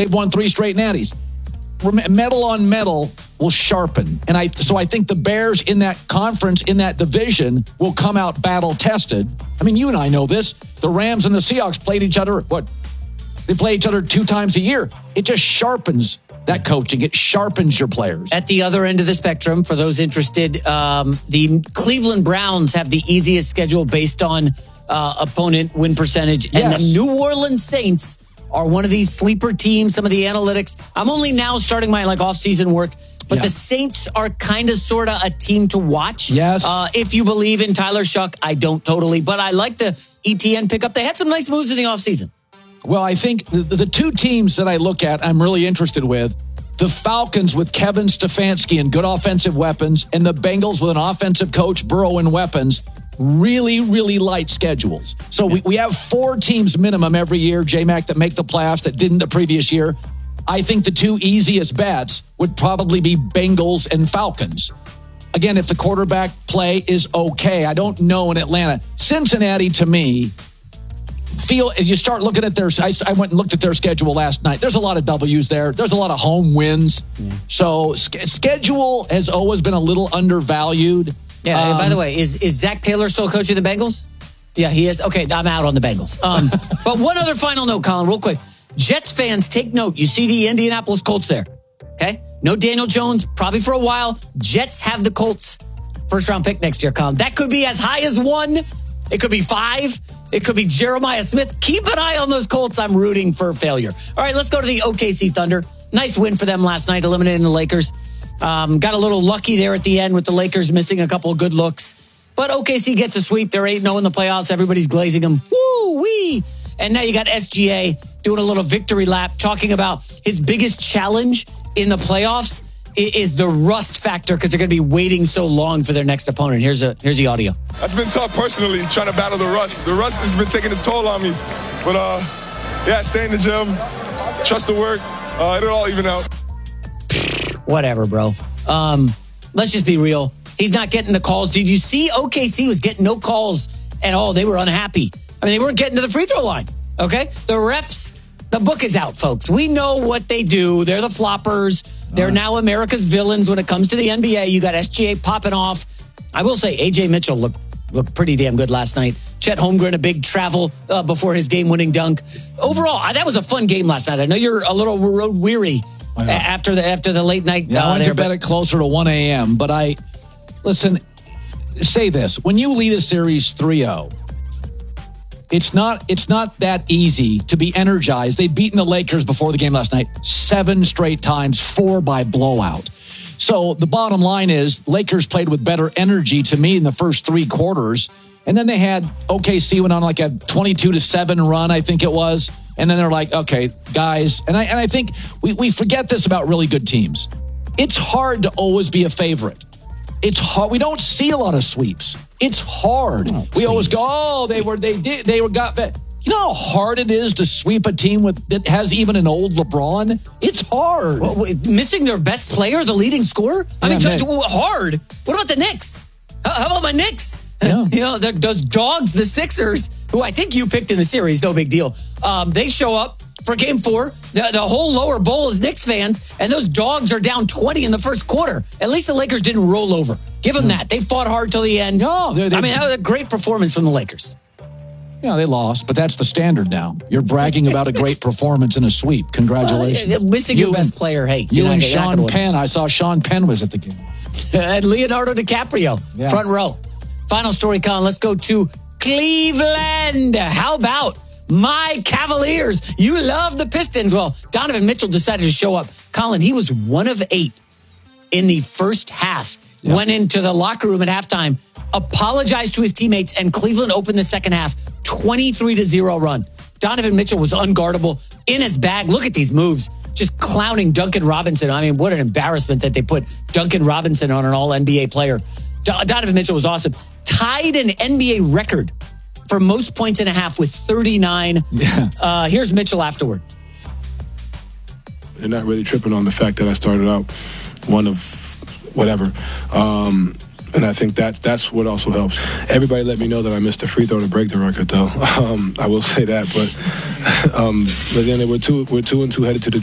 They've won 3 straight natties. Metal on metal will sharpen. And I think the Bears in that conference, in that division, will come out battle-tested. I mean, you and I know this. The Rams and the Seahawks played each other, They play each other 2 times a year. It just sharpens that coaching. It sharpens your players. At the other end of the spectrum, for those interested, the Cleveland Browns have the easiest schedule based on opponent win percentage. And the New Orleans Saints are one of these sleeper teams, some of the analytics. I'm only now starting my off-season work, but the Saints are kind of sort of a team to watch. Yes. If you believe in Tyler Shuck, I don't totally, but I like the ETN pickup. They had some nice moves in the offseason. Well, I think the 2 teams that I look at, I'm really interested with, the Falcons with Kevin Stefanski and good offensive weapons, and the Bengals with an offensive coach, Burrow, and weapons. Really, really light schedules. So we have 4 teams minimum every year, J-Mac, that make the playoffs that didn't the previous year. I think the 2 easiest bets would probably be Bengals and Falcons. Again, if the quarterback play is okay. I don't know in Atlanta. Cincinnati, to me, as you start looking at I went and looked at their schedule last night. There's a lot of W's there. There's a lot of home wins. Yeah. So schedule has always been a little undervalued. Yeah, and by the way, is Zach Taylor still coaching the Bengals? Yeah, he is. Okay, I'm out on the Bengals. But one other final note, Colin, real quick. Jets fans, take note. You see the Indianapolis Colts there, okay? No Daniel Jones, probably for a while. Jets have the Colts first-round pick next year, Colin. That could be as high as 1. It could be 5. It could be Jeremiah Smith. Keep an eye on those Colts. I'm rooting for failure. All right, let's go to the OKC Thunder. Nice win for them last night, eliminating the Lakers. Got a little lucky there at the end with the Lakers missing a couple of good looks. But OKC gets a sweep. They're 8-0 in the playoffs. Everybody's glazing them. Woo-wee! And now you got SGA doing a little victory lap, talking about his biggest challenge in the playoffs is the rust factor because they're going to be waiting so long for their next opponent. Here's the audio. That's been tough personally, trying to battle the rust. The rust has been taking its toll on me. But, stay in the gym, trust the work. It'll all even out. Whatever, bro. Let's just be real. He's not getting the calls. Did you see OKC was getting no calls at all? They were unhappy. I mean, they weren't getting to the free throw line, okay? The refs, the book is out, folks. We know what they do. They're the floppers. They're now America's villains when it comes to the NBA. You got SGA popping off. I will say AJ Mitchell looked pretty damn good last night. Chet Holmgren, a big travel before his game-winning dunk. Overall, that was a fun game last night. I know you're a little road weary after the late night. Yeah, I went to bed at closer to 1 a.m., but listen, say this. When you lead a series 3-0, it's not that easy to be energized. They'd beaten the Lakers before the game last night 7 straight times, 4 by blowout. So the bottom line is Lakers played with better energy to me in the first 3 quarters. And then they had OKC went on like a 22-7 run, I think it was. And then they're like, okay, guys. And I think we forget this about really good teams. It's hard to always be a favorite. It's hard. We don't see a lot of sweeps. It's hard. We always go, they got that. You know how hard it is to sweep a team that has even an old LeBron? It's hard. Well, missing their best player, the leading scorer? Hard. What about the Knicks? How about my Knicks? Yeah. Those dogs, the Sixers, who I think you picked in the series, no big deal. They show up for game 4. The whole lower bowl is Knicks fans, and those dogs are down 20 in the first quarter. At least the Lakers didn't roll over. Give them that. They fought hard till the end. No, that was a great performance from the Lakers. Yeah, they lost, but that's the standard now. You're bragging about a great performance in a sweep. Congratulations. Missing your best player, hey. You and Sean Penn. I saw Sean Penn was at the game. And Leonardo DiCaprio, front row. Final story, Colin. Let's go to Cleveland. How about my Cavaliers? You love the Pistons. Well, Donovan Mitchell decided to show up. Colin, he was 1 of 8 in the first half. Yeah. Went into the locker room at halftime, apologized to his teammates, and Cleveland opened the second half 23-0 run. Donovan Mitchell was unguardable in his bag. Look at these moves. Just clowning Duncan Robinson. I mean, what an embarrassment that they put Duncan Robinson on an all-NBA player. Donovan Mitchell was awesome. Tied an NBA record for most points in a half with 39. Yeah. Here's Mitchell afterward. They're not really tripping on the fact that I started out one of whatever. And I think that's what also helps. Everybody let me know that I missed a free throw to break the record, though. I will say that. But then we're 2-2 headed to the